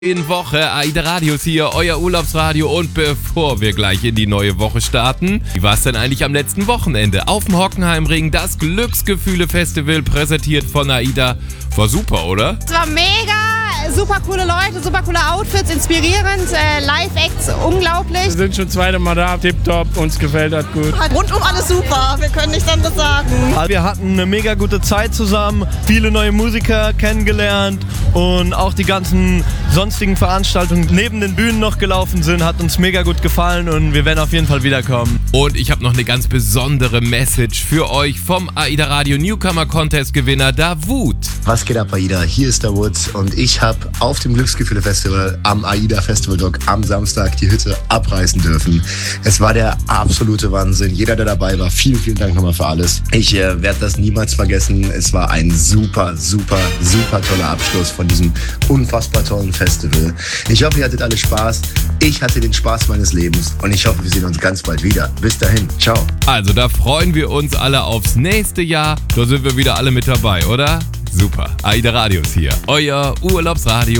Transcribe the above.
In Woche, AIDA Radios hier, euer Urlaubsradio, und bevor wir gleich in die neue Woche starten, wie war es denn eigentlich am letzten Wochenende? Auf dem Hockenheimring, das Glücksgefühle-Festival, präsentiert von AIDA. War super, oder? Es war mega, super coole Leute, super coole Outfits, inspirierend, Live-Acts, unglaublich. Wir sind schon zweite Mal da, tipptopp, uns gefällt das gut. Rundum alles super, wir können nichts anderes sagen. Wir hatten eine mega gute Zeit zusammen, viele neue Musiker kennengelernt und auch die ganzen sonstigen Veranstaltungen neben den Bühnen noch gelaufen sind, hat uns mega gut gefallen und wir werden auf jeden Fall wiederkommen. Und ich habe noch eine ganz besondere Message für euch vom AIDA Radio Newcomer Contest Gewinner Davut. Was geht ab, AIDA? Hier ist der Woods und ich habe auf dem Glücksgefühle Festival am AIDA Festival Dock am Samstag die Hütte abreißen dürfen. Es war der absolute Wahnsinn. Jeder, der dabei war, vielen, vielen Dank nochmal für alles. Ich werde das niemals vergessen. Es war ein super, super, super toller Abschluss von diesem unfassbar tollen Festival. Ich hoffe, ihr hattet alle Spaß. Ich hatte den Spaß meines Lebens und ich hoffe, wir sehen uns ganz bald wieder. Bis dahin, ciao. Also da freuen wir uns alle aufs nächste Jahr. Da sind wir wieder alle mit dabei, oder? Super. AIDA Radios hier, euer Urlaubsradio.